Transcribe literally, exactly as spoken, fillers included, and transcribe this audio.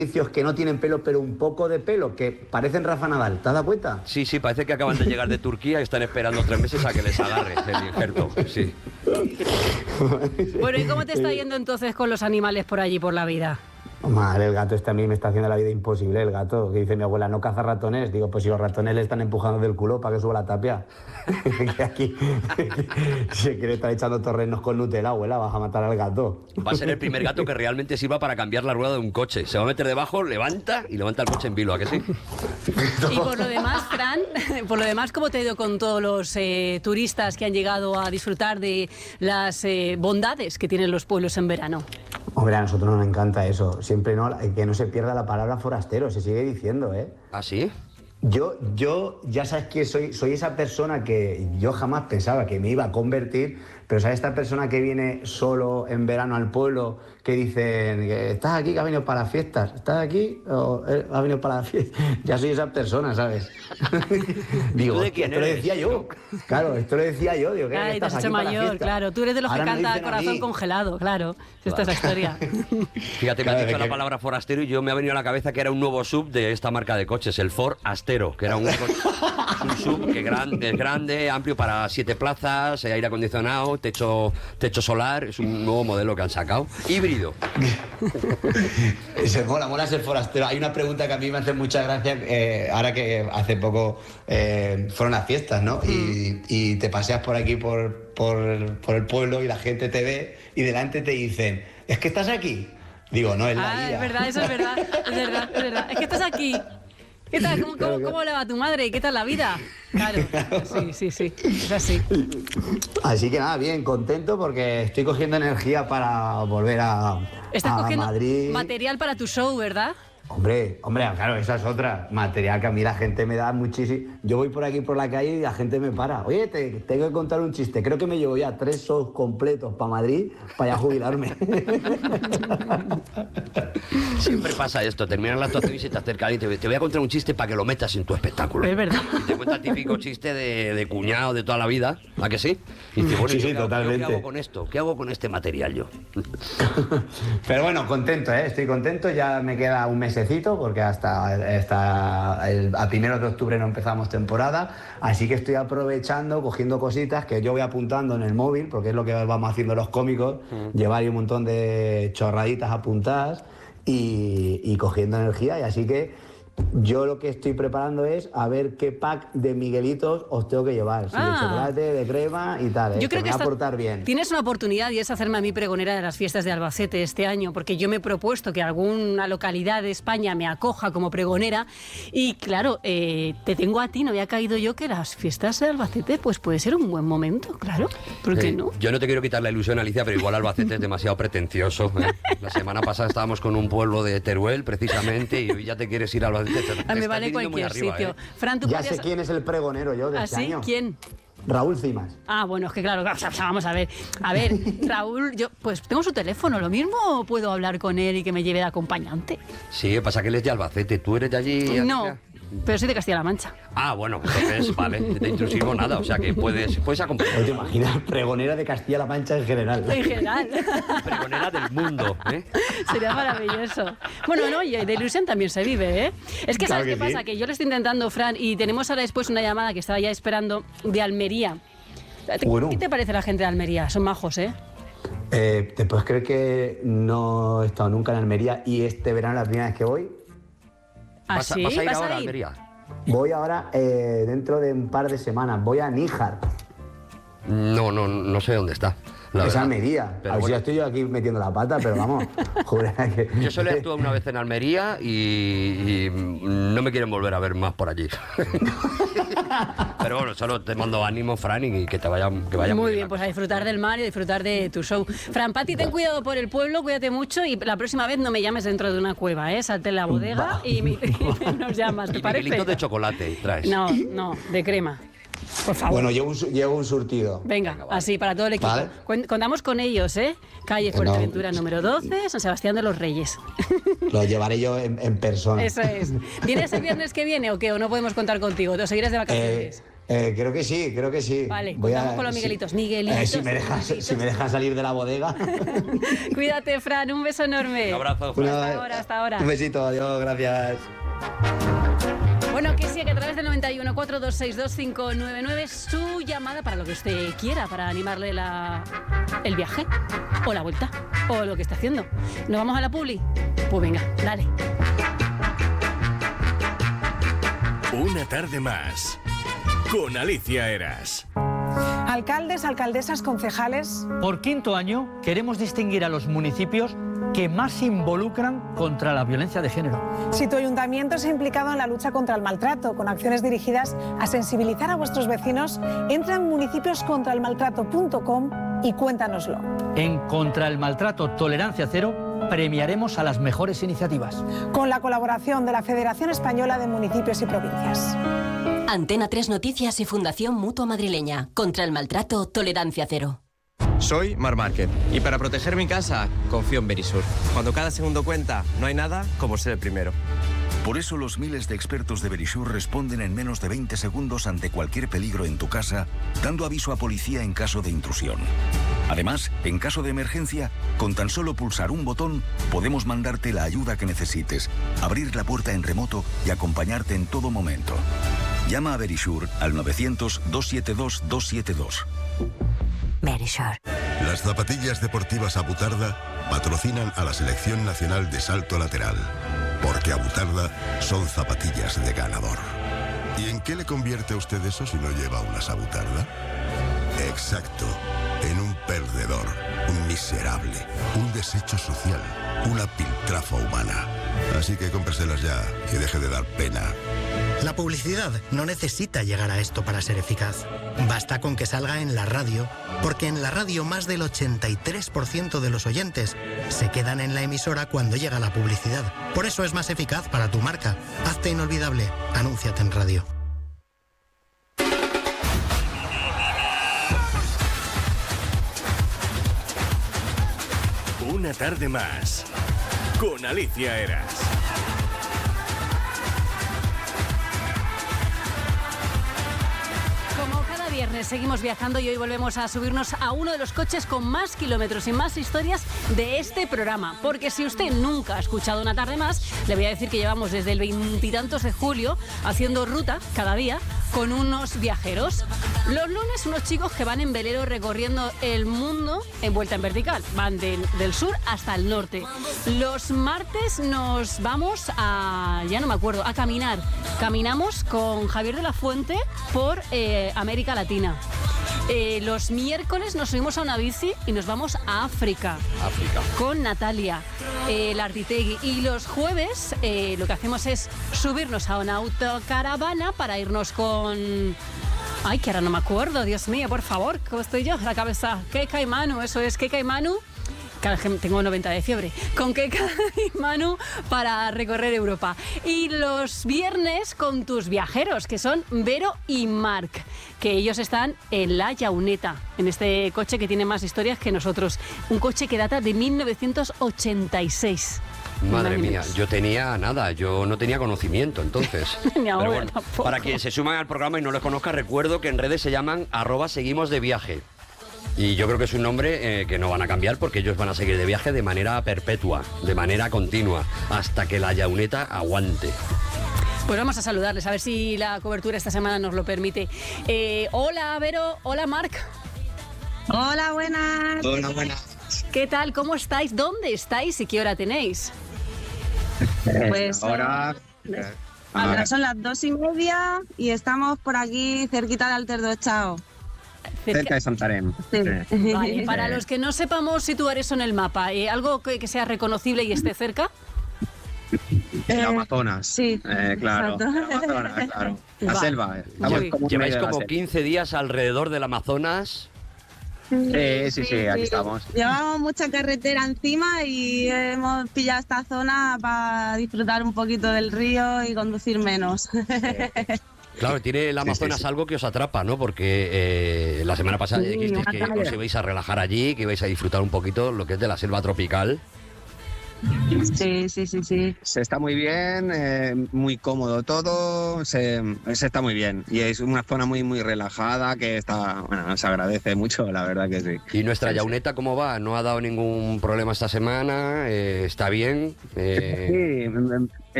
que no tienen pelo, pero un poco de pelo, que parecen Rafa Nadal. ¿Te has dado cuenta? Sí, sí, parece que acaban de llegar de Turquía y están esperando tres meses a que les agarre el injerto. Sí. Bueno, ¿y cómo te está yendo entonces con los animales por allí, por la vida? Madre, el gato este a mí me está haciendo la vida imposible, el gato. Que dice mi abuela, no caza ratones. Digo, pues si los ratones le están empujando del culo para que suba la tapia. Que aquí se quiere estar echando torrenos con Nutella, abuela, vas a matar al gato. Va a ser el primer gato que realmente sirva para cambiar la rueda de un coche. Se va a meter debajo, levanta y levanta el coche en vilo, ¿a que sí? Y por lo demás, Fran, por lo demás, ¿cómo te ha ido con todos los eh, turistas que han llegado a disfrutar de las eh, bondades que tienen los pueblos en verano? Hombre, a nosotros nos encanta eso. Siempre no, que no se pierda la palabra forastero, se sigue diciendo, ¿eh? ¿Ah, sí? Yo, yo, ya sabes que soy, soy esa persona que yo jamás pensaba que me iba a convertir, pero sabes esta persona que viene solo en verano al pueblo, que dicen, ¿estás aquí que has venido para las fiestas? ¿Estás aquí o has venido para las fiestas? Ya soy esa persona, ¿sabes? Digo, ¿de quién esto lo eres? decía yo. Claro, esto lo decía yo. Digo, ¿qué? Ay, te has ¿Estás hecho aquí para la mayor, fiesta? claro. Tú eres de los Ahora que me canta dicen a corazón mí. congelado, claro. Esta es la historia. Fíjate, me Claro, has dicho de la que- palabra forastero y yo me ha venido a la cabeza que era un nuevo sub de esta marca de coches, el Ford Astero, que era un, coche- es un sub que gran- es grande, amplio para siete plazas, eh, aire acondicionado, techo, techo solar, es un nuevo modelo que han sacado, híbrido. Se mola, mola ser forastero. Hay una pregunta que a mí me hace mucha gracia, eh, ahora que hace poco eh, fueron las fiestas, ¿no? Y, y te paseas por aquí, por, por, por el pueblo, y la gente te ve y delante te dicen, ¿es que estás aquí? Digo, no, es la Ah, guía. es verdad, eso es verdad. Es verdad, es verdad. Es que estás aquí. ¿Qué tal? ¿Cómo, cómo, cómo le va a tu madre? ¿Qué tal la vida? Claro, sí, sí, sí. Es así. Así que nada, bien, contento porque estoy cogiendo energía para volver a, Estás a cogiendo Madrid. material para tu show, ¿verdad? Hombre, hombre, claro, esa es otra. Material que a mí la gente me da muchísimo. Yo voy por aquí por la calle y la gente me para. Oye, te tengo que contar un chiste. Creo que me llevo ya tres shows completos para Madrid para ya jubilarme. Siempre pasa esto, terminan la actuación y se te acercan y te, te voy a contar un chiste para que lo metas en tu espectáculo. Es verdad. Y te cuenta el típico chiste de, de cuñado de toda la vida, ¿a que sí? Y dice, bueno, Sí, ¿yo sí, qué hago- totalmente. ¿qué hago con esto? ¿Qué hago con este material yo? Pero bueno, contento, ¿eh? Estoy contento. Ya me queda un mesecito porque hasta, hasta el, a primeros de octubre no empezamos temporada. Así que estoy aprovechando, cogiendo cositas que yo voy apuntando en el móvil, porque es lo que vamos haciendo los cómicos, llevar ahí un montón de chorraditas apuntadas y, y cogiendo energía. Y así que yo lo que estoy preparando es a ver qué pack de Miguelitos os tengo que llevar. Si Ah. de chocolate, de crema y tal, ¿eh? Yo creo que me va esta- a portar bien. tienes una oportunidad y es hacerme a mí pregonera de las fiestas de Albacete este año, porque yo me he propuesto que alguna localidad de España me acoja como pregonera y claro, eh, te tengo a ti, no había caído yo que las fiestas de Albacete pues puede ser un buen momento, claro, ¿por qué Eh, no? Yo no te quiero quitar la ilusión, Alicia, pero igual Albacete es demasiado pretencioso. ¿eh? La semana pasada estábamos con un pueblo de Teruel, precisamente, y hoy ya te quieres ir a Albacete. Te- te Ah, me estás vale viniendo muy cualquier arriba, sitio. ¿eh? Fran, tú Ya podrías... sé quién es el pregonero yo de ¿Ah, este sí? año. ¿Quién? Raúl Cimas. Ah, bueno, es que claro, o sea, vamos a ver. A ver, Raúl, yo pues tengo su teléfono, lo mismo puedo hablar con él y que me lleve de acompañante. Sí, pasa que él es de Albacete. ¿Tú eres de allí? No, Alicia? pero soy de Castilla-La Mancha. Ah, bueno, entonces, vale, de intrusivo nada, o sea que puedes, puedes ¿No acompañar. te imaginas? Pregonera de Castilla-La Mancha en general. En general. Pregonera del mundo, ¿eh? Sería maravilloso. Bueno, no, y de ilusión también se vive, ¿eh? Es que, Claro ¿sabes que qué sí. pasa? Que yo le estoy intentando, Fran, y tenemos ahora después una llamada que estaba ya esperando de Almería. Bueno. ¿Qué te parece la gente de Almería? Son majos, ¿eh? Eh, ¿Te puedes creer que no he estado nunca en Almería y este verano es la primera vez que voy? ¿Ah, ¿Vas, a, sí? vas a ir ¿Vas ahora a a ir? Almería? Voy ahora eh, dentro de un par de semanas. Voy a Níjar. No, no, no sé dónde está. La Es verdad. Almería. Pero A ver si bueno. ya estoy yo aquí metiendo la pata, pero vamos. juraría que... Yo solo he actuado una vez en Almería y, y no me quieren volver a ver más por allí. Pero bueno, solo te mando ánimo, Fran, y que te vaya, que vaya Muy muy bien, la pues a cosa. disfrutar del mar y a disfrutar de tu show. Fran, Pati, ten cuidado por el pueblo, cuídate mucho y la próxima vez no me llames dentro de una cueva, ¿eh? Salte en la bodega y, me, y nos llamas, ¿te Y parece? Miguelitos de chocolate traes. No, no, de crema. Por favor. Bueno, llevo un, su- llevo un surtido. Venga, así para todo el equipo. Vale. Cuen- Contamos con ellos, ¿eh? Calle Bueno. Fuerteventura número doce, San Sebastián de los Reyes. Lo llevaré yo en, en persona. Eso es. ¿Vienes el viernes que viene o qué? ¿O no podemos contar contigo? ¿Te seguirás de Eh, vacaciones? Eh, creo que sí, creo que sí. Vale, Voy vamos a, con los Miguelitos. si, Miguelitos. eh, si, me dejas, si me dejas salir de la bodega. Cuídate, Fran, un beso enorme. Un abrazo. Una- Hasta ahora, hasta ahora. Un besito, adiós, gracias. Bueno, que sí, que a través del noventa y uno, cuatro dos seis, dos cinco nueve nueve su llamada para lo que usted quiera, para animarle la, el viaje, o la vuelta, o lo que está haciendo. ¿Nos vamos a la publi? Pues venga, dale. Una tarde más con Alicia Eras. Alcaldes, alcaldesas, concejales. Por quinto año queremos distinguir a los municipios que más se involucran contra la violencia de género. Si tu ayuntamiento se ha implicado en la lucha contra el maltrato con acciones dirigidas a sensibilizar a vuestros vecinos, entra en municipios contra el maltrato punto com y cuéntanoslo. En Contra el Maltrato Tolerancia Cero premiaremos a las mejores iniciativas. Con la colaboración de la Federación Española de Municipios y Provincias. Antena tres Noticias y Fundación Mutua Madrileña. Contra el maltrato, tolerancia cero. Soy Mar Márquez y para proteger mi casa confío en Verisur. Cuando cada segundo cuenta, no hay nada como ser el primero. Por eso los miles de expertos de Verisur responden en menos de veinte segundos ante cualquier peligro en tu casa, dando aviso a policía en caso de intrusión. Además, en caso de emergencia, con tan solo pulsar un botón, podemos mandarte la ayuda que necesites, abrir la puerta en remoto y acompañarte en todo momento. Llama a Verisur al novecientos, doscientos setenta y dos, doscientos setenta y dos. Verisur. Las zapatillas deportivas Abutarda patrocinan a la Selección Nacional de Salto Lateral, porque Abutarda son zapatillas de ganador. ¿Y en qué le convierte a usted eso si no lleva unas Abutarda? Exacto, en un perdedor, un miserable, un desecho social, una piltrafa humana. Así que cómpreselas ya y deje de dar pena. La publicidad no necesita llegar a esto para ser eficaz. Basta con que salga en la radio, porque en la radio más del ochenta y tres por ciento de los oyentes se quedan en la emisora cuando llega la publicidad. Por eso es más eficaz para tu marca. Hazte inolvidable. Anúnciate en radio. Una tarde más con Alicia Eras. Como cada viernes seguimos viajando y hoy volvemos a subirnos a uno de los coches con más kilómetros y más historias de este programa. Porque si usted nunca ha escuchado Una tarde más, le voy a decir que llevamos desde el veintitantos de julio haciendo ruta cada día con unos viajeros. Los lunes unos chicos que van en velero recorriendo el mundo en vuelta en vertical. Van de, del sur hasta el norte. Los martes nos vamos a, ya no me acuerdo, a caminar. Caminamos con Javier de la Fuente por eh, América Latina. Eh, los miércoles nos subimos a una bici y nos vamos a África. África. Con Natalia eh, Larditegui. Y los jueves eh, lo que hacemos es subirnos a una autocaravana para irnos con... Ay, que ahora no me acuerdo, Dios mío, por favor, ¿cómo estoy yo? La cabeza. Keka y Manu, eso es, Keka y Manu. Claro, que tengo noventa de fiebre. Con Keka y Manu para recorrer Europa. Y los viernes con tus viajeros, que son Vero y Marc, que ellos están en La Llauneta, en este coche que tiene más historias que nosotros. Un coche que data de mil novecientos ochenta y seis. Madre mía, yo tenía nada, yo no tenía conocimiento entonces. Ni ahora Pero bueno, tampoco. para quien se suman al programa y no los conozca, recuerdo que en redes se llaman arroba seguimos de viaje. Y yo creo que es un nombre eh, que no van a cambiar porque ellos van a seguir de viaje de manera perpetua, de manera continua, hasta que La Llauneta aguante. Pues vamos a saludarles, a ver si la cobertura esta semana nos lo permite. Eh, hola, Vero, hola, Marc. Hola, buenas. Hola, buenas. ¿Qué tal? ¿Cómo estáis? ¿Dónde estáis y qué hora tenéis? Pues ahora... ahora son las dos y media y estamos por aquí cerquita de Alter Chao. Cerca de Santarém. Sí. Vale, para los que no sepamos situar eso en el mapa, ¿eh? ¿Algo que, que sea reconocible y esté cerca? El Amazonas. Sí, eh, claro. exacto. El Amazonas, claro. La Va. selva. eh. Estamos Uy. como en Lleváis medio de la como selva. quince días alrededor del Amazonas. Sí, sí, sí, aquí estamos. Llevamos mucha carretera encima y hemos pillado esta zona para disfrutar un poquito del río y conducir menos. Claro, tiene el Amazonas sí, sí. algo que os atrapa, ¿no? Porque eh, la semana pasada Sí, dijisteis que una os ibais a relajar allí, que ibais a disfrutar un poquito lo que es de la selva tropical. Sí, sí, sí, sí. Se está muy bien, eh, muy cómodo todo, se, se está muy bien. Y es una zona muy, muy relajada que está, bueno, se agradece mucho, la verdad que sí. ¿Y nuestra Sí, yauneta cómo va? ¿No ha dado ningún problema esta semana? Eh, ¿Está bien? Eh... Sí,